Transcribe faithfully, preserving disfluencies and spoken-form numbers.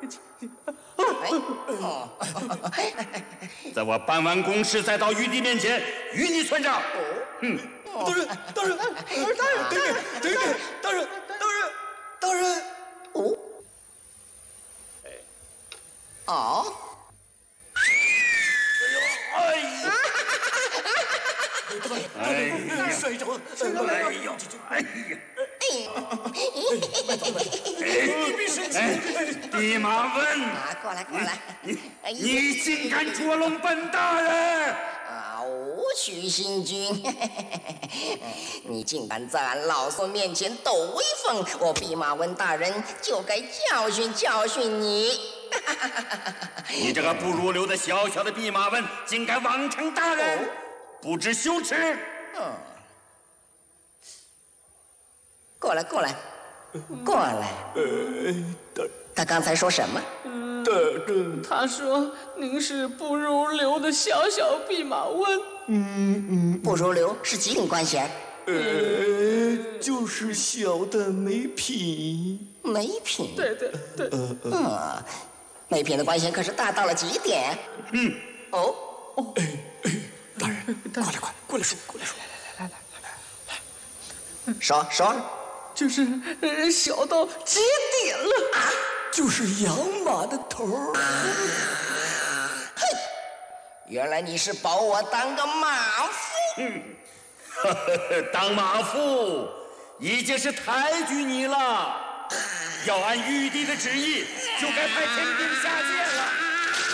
在我办完公事，再到玉帝面前与你算账。嗯， 大人，大人，大人，大人，对对对对，大人，大人，大人。 哦，哦。 哎呀！哎呀！ 摔着了， 哎呀！哎呀！ 你别生气。 弼马温， 啊，过来过来， 你你竟敢捉弄本大人！ 啊，无曲星君，你竟敢在俺老孙面前抖威风，我弼马温大人就该教训教训你。 你这个不入流的小小的弼马温，竟敢妄称大人，不知羞耻！ 嗯，过来过来过来。 呃， 他刚才说什么？ 大人， 他说您是不入流的小小弼马温。 嗯嗯， 不入流是几品官衔？ 呃，就是小的没品。 没品？ 对对对。 嗯，没品的官衔可是大到了极点。 嗯， 哦哦，哎哎，大人，快来快过来说，过来说， 来来来来来， 说说， 就是呃小到极点了， 啊， 就是养马的头儿。 哼，原来你是保我当个马夫。 嗯，呵呵，当马夫已经是抬举你了。要按玉帝的旨意，就该派天兵下界。